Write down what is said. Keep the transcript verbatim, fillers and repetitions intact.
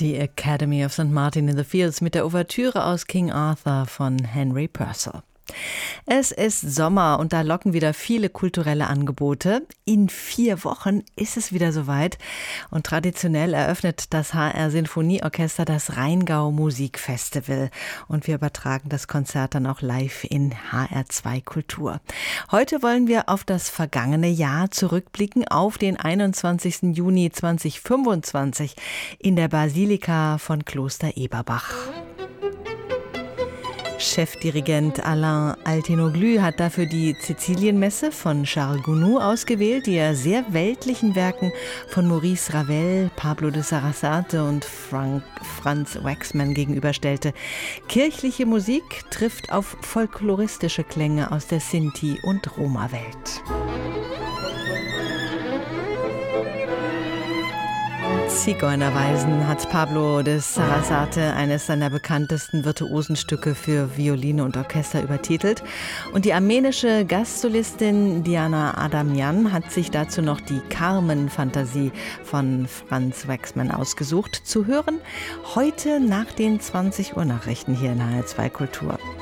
Die Academy of Sankt Martin in the Fields mit der Ouvertüre aus King Arthur von Henry Purcell. Es ist Sommer und da locken wieder viele kulturelle Angebote. In vier Wochen ist es wieder soweit und traditionell eröffnet das H R Sinfonieorchester das Rheingau Musikfestival und wir übertragen das Konzert dann auch live in H R zwei Kultur. Heute wollen wir auf das vergangene Jahr zurückblicken, auf den einundzwanzigsten Juni zweitausendfünfundzwanzig in der Basilika von Kloster Eberbach. Chefdirigent Alain Altinoglu hat dafür die Cäcilienmesse von Charles Gounod ausgewählt, die er sehr weltlichen Werken von Maurice Ravel, Pablo de Sarasate und Frank, Franz Waxman gegenüberstellte. Kirchliche Musik trifft auf folkloristische Klänge aus der Sinti- und Roma-Welt. Zigeunerweisen hat Pablo de Sarasate eines seiner bekanntesten Virtuosenstücke für Violine und Orchester übertitelt. Und die armenische Gastsolistin Diana Adamyan hat sich dazu noch die Carmen-Fantasie von Franz Waxman ausgesucht. Zu hören heute nach den zwanzig Uhr Nachrichten hier in H R zwei Kultur.